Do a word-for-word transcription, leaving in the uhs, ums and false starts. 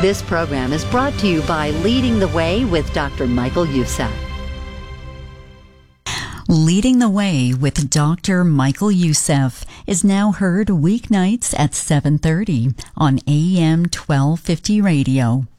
This program is brought to you by Leading the Way with Doctor Michael Youssef. Leading the Way with Doctor Michael Youssef is now heard weeknights at seven thirty on A M twelve fifty radio.